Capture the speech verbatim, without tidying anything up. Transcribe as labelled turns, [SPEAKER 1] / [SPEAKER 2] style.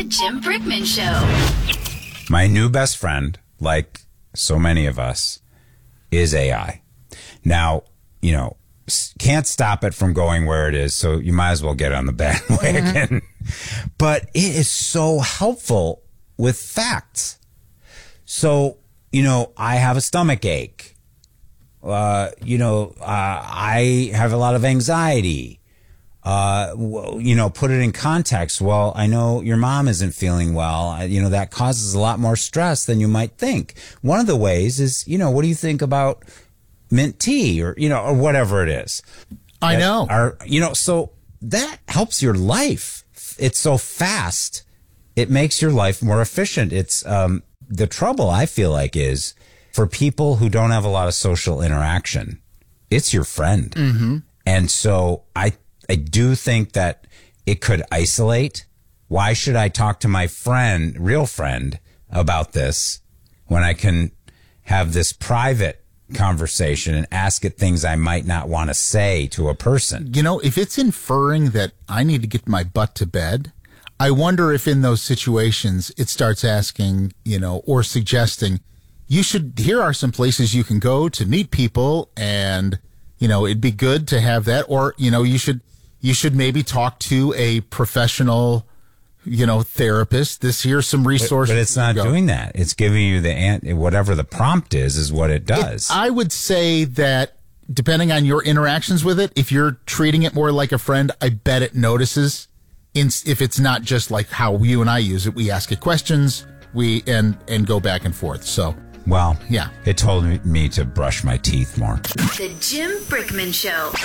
[SPEAKER 1] The Jim Brickman Show.
[SPEAKER 2] My new best friend, like so many of us, is A I. Now, you know, can't stop it from going where it is, so you might as well get on the bandwagon. Mm-hmm. But it is so helpful with facts. So, you know, I have a stomach ache. Uh, you know, uh, I have a lot of anxiety. Uh, you know, put it in context. Well, I know your mom isn't feeling well. You know, that causes a lot more stress than you might think. One of the ways is, you know, what do you think about mint tea or, you know, or whatever it is?
[SPEAKER 3] I know.
[SPEAKER 2] Are, you know, so that helps your life. It's so fast. It makes your life more efficient. It's, um, the trouble I feel like is for people who don't have a lot of social interaction, it's your friend. Mm-hmm. And so I, I do think that it could isolate. Why should I talk to my friend, real friend, about this when I can have this private conversation and ask it things I might not want to say to a person?
[SPEAKER 3] You know, if it's inferring that I need to get my butt to bed, I wonder if in those situations it starts asking, you know, or suggesting, you should, here are some places you can go to meet people and, you know, it'd be good to have that. Or, you know, you should, you should maybe talk to a professional, you know, therapist. This here's some resources.
[SPEAKER 2] But, but it's not doing that. It's giving you the, ant- whatever the prompt is, is what it does.
[SPEAKER 3] It, I would say that depending on your interactions with it, if you're treating it more like a friend, I bet it notices. In, if it's not just like how you and I use it, we ask it questions, we and and go back and forth. So,
[SPEAKER 2] well,
[SPEAKER 3] yeah,
[SPEAKER 2] it told me to brush my teeth more.
[SPEAKER 1] The Jim Brickman Show.